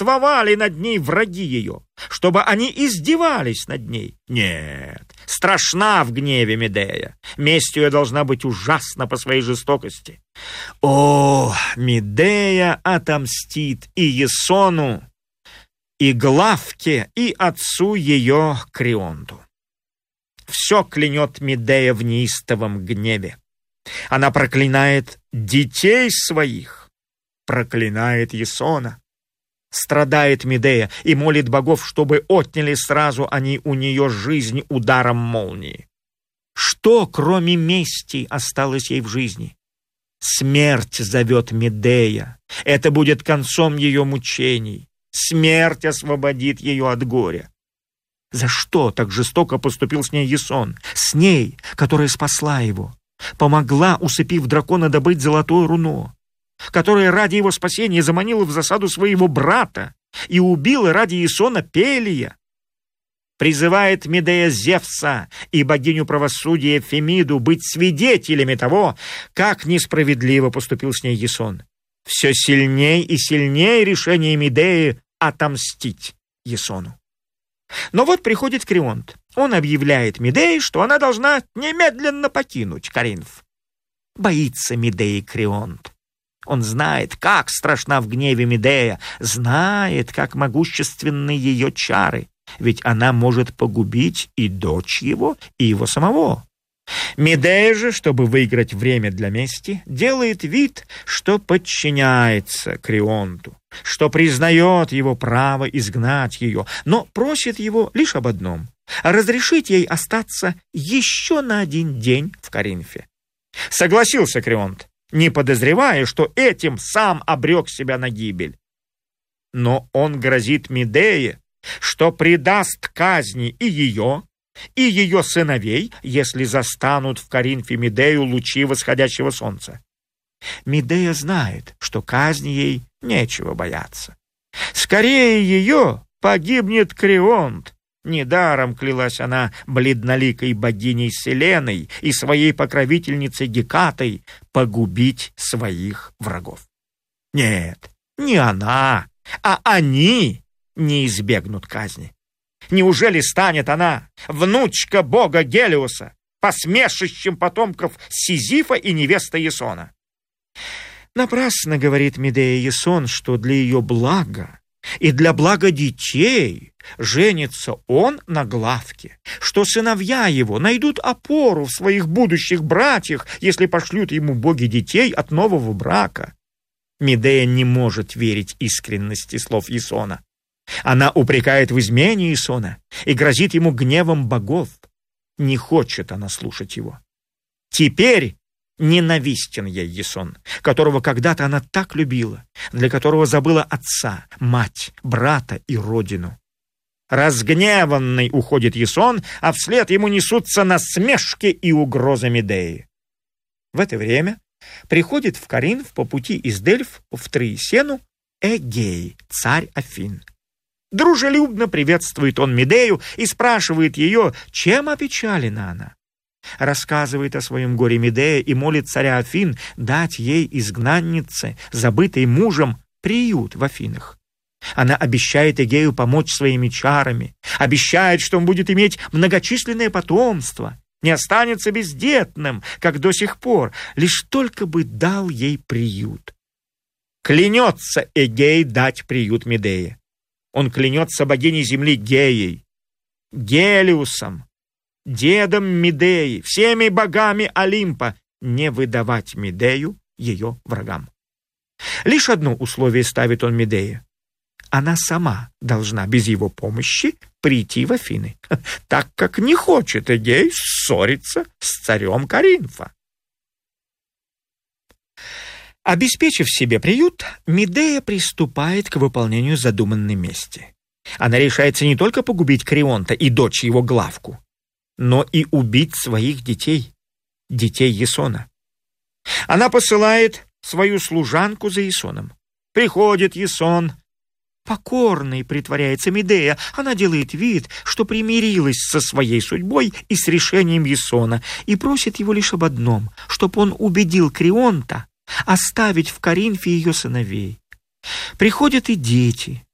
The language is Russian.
торжествовали над ней враги ее, чтобы они издевались над ней. Нет, страшна в гневе Медея. Месть ее должна быть ужасна по своей жестокости. О, Медея отомстит и Ясону, и Главке, и отцу ее Крионту. Все клянет Медея в неистовом гневе. Она проклинает детей своих, проклинает Ясона. Страдает Медея и молит богов, чтобы отняли сразу они у нее жизнь ударом молнии. Что, кроме мести, осталось ей в жизни? Смерть зовет Медея. Это будет концом ее мучений. Смерть освободит ее от горя. За что так жестоко поступил с ней Ясон? С ней, которая спасла его, помогла, усыпив дракона, добыть золотое руно, которая ради его спасения заманила в засаду своего брата и убила ради Ясона Пелия. Призывает Медея Зевса и богиню правосудия Фемиду быть свидетелями того, как несправедливо поступил с ней Ясон. Все сильней и сильнее решение Медеи отомстить Ясону. Но вот приходит Крионт. Он объявляет Медее, что она должна немедленно покинуть Коринф. Боится Медеи Крионт. Он знает, как страшна в гневе Медея, знает, как могущественны ее чары, ведь она может погубить и дочь его, и его самого. Медея же, чтобы выиграть время для мести, делает вид, что подчиняется Крионту, что признает его право изгнать ее, но просит его лишь об одном — разрешить ей остаться еще на один день в Коринфе. Согласился Крионт, не подозревая, что этим сам обрек себя на гибель. Но он грозит Медее, что предаст казни и ее сыновей, если застанут в Коринфе Медею лучи восходящего солнца. Медея знает, что казни ей нечего бояться. Скорее ее погибнет Крионт. Недаром клялась она бледноликой богиней Селеной и своей покровительницей Гекатой погубить своих врагов. Нет, не она, а они не избегнут казни. Неужели станет она, внучка бога Гелиоса, посмешищем потомков Сизифа и невеста Ясона? Напрасно говорит Медея Ясон, что для ее блага и для блага детей женится он на Главке, что сыновья его найдут опору в своих будущих братьях, если пошлют ему боги детей от нового брака. Медея не может верить искренности слов Ясона. Она упрекает в измене Ясона и грозит ему гневом богов. Не хочет она слушать его. Теперь ненавистен ей Ясон, которого когда-то она так любила, для которого забыла отца, мать, брата и родину. Разгневанный уходит Ясон, а вслед ему несутся насмешки и угрозы Медеи. В это время приходит в Коринф по пути из Дельф в Троесену Эгей, царь Афин. Дружелюбно приветствует он Медею и спрашивает ее, чем опечалена она. Рассказывает о своем горе Медея и молит царя Афин дать ей, изгнаннице, забытой мужем, приют в Афинах. Она обещает Эгею помочь своими чарами, обещает, что он будет иметь многочисленное потомство, не останется бездетным, как до сих пор, лишь только бы дал ей приют. Клянется Эгей дать приют Медее. Он клянется богиней земли Геей, Гелиусом, дедом Медеи, всеми богами Олимпа не выдавать Медею ее врагам. Лишь одно условие ставит он Медее. Она сама должна без его помощи прийти в Афины, так как не хочет Эгей ссориться с царем Коринфа. Обеспечив себе приют, Медея приступает к выполнению задуманной мести. Она решается не только погубить Крионта и дочь его Главку, но и убить своих детей, детей Ясона. Она посылает свою служанку за Ясоном. Приходит Ясон. Покорной притворяется Медея. Она делает вид, что примирилась со своей судьбой и с решением Ясона, и просит его лишь об одном, чтобы он убедил Крионта оставить в Коринфе ее сыновей. Приходят и дети,